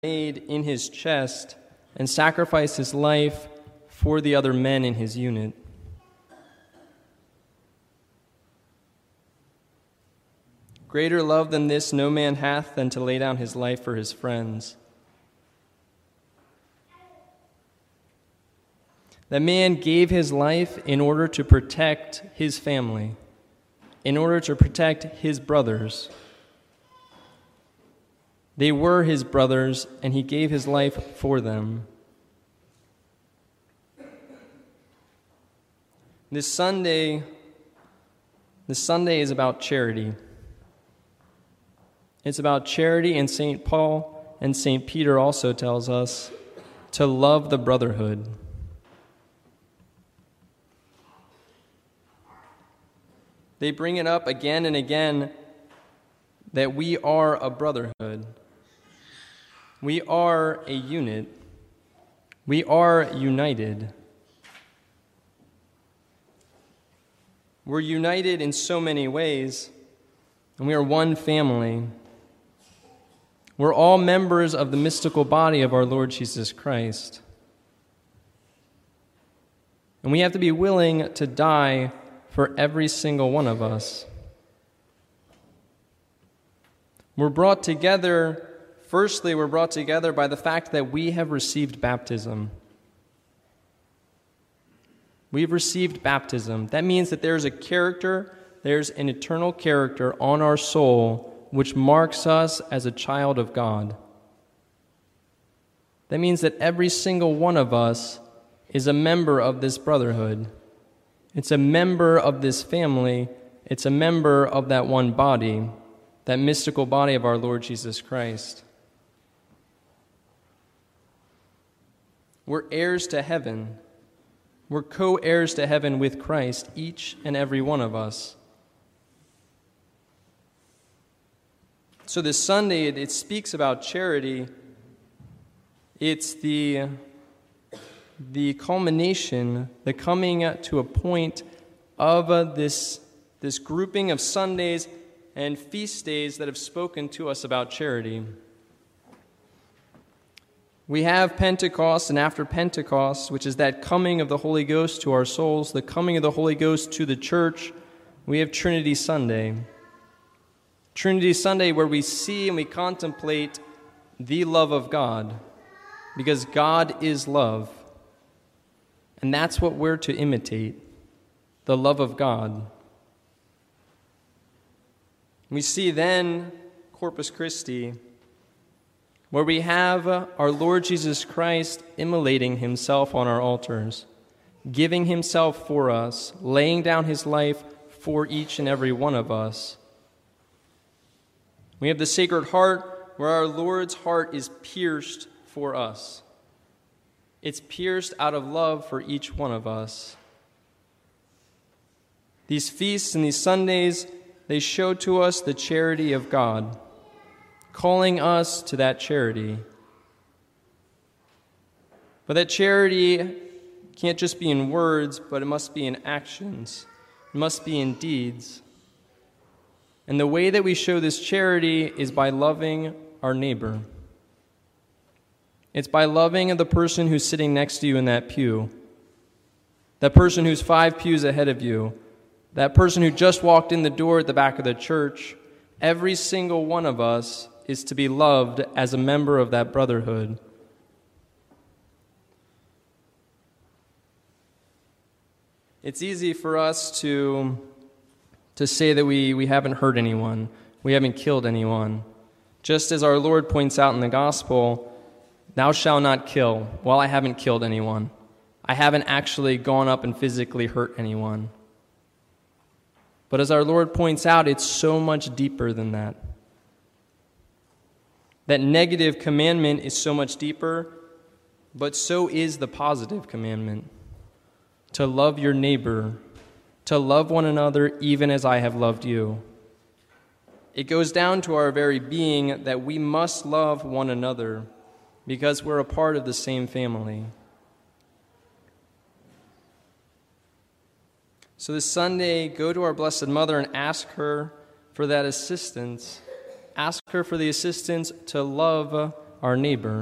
made in his chest and sacrifice his life for the other men in his unit. Greater love than this no man hath than to lay down his life for his friends. That man gave his life in order to protect his family, in order to protect his brothers. They were his brothers, and he gave his life for them. This Sunday is about charity. It's about charity, and St. Paul and St. Peter also tells us to love the brotherhood. They bring it up again and again that we are a brotherhood. We are a unit. We are united. We're united in so many ways, and we are one family. We're all members of the mystical body of our Lord Jesus Christ. And we have to be willing to die for every single one of us. We're brought together by the fact that we have received baptism. We've received baptism. That means that there's an eternal character on our soul which marks us as a child of God. That means that every single one of us is a member of this brotherhood. It's a member of this family. It's a member of that one body, that mystical body of our Lord Jesus Christ. We're heirs to heaven. We're co-heirs to heaven with Christ, each and every one of us. So this Sunday, it speaks about charity. It's the culmination, the coming to a point of this grouping of Sundays and feast days that have spoken to us about charity. We have Pentecost, and after Pentecost, which is that coming of the Holy Ghost to our souls, the coming of the Holy Ghost to the church, we have Trinity Sunday. Trinity Sunday, where we see and we contemplate the love of God, because God is love. And that's what we're to imitate, the love of God. We see then Corpus Christi, where we have our Lord Jesus Christ immolating himself on our altars, giving himself for us, laying down his life for each and every one of us. We have the Sacred Heart, where our Lord's heart is pierced for us. It's pierced out of love for each one of us. These feasts and these Sundays, they show to us the charity of God, calling us to that charity. But that charity can't just be in words, but it must be in actions. It must be in deeds. And the way that we show this charity is by loving our neighbor. It's by loving the person who's sitting next to you in that pew, that person who's 5 pews ahead of you, that person who just walked in the door at the back of the church. Every single one of us is to be loved as a member of that brotherhood. It's easy for us to say that we haven't hurt anyone, we haven't killed anyone. Just as our Lord points out in the gospel, thou shalt not kill. Well, I haven't killed anyone. I haven't actually gone up and physically hurt anyone. But as our Lord points out, it's so much deeper than that. That negative commandment is so much deeper, but so is the positive commandment. To love your neighbor, to love one another even as I have loved you. It goes down to our very being that we must love one another because we're a part of the same family. So this Sunday, go to our Blessed Mother and ask her for that assistance. Ask her for the assistance to love our neighbor.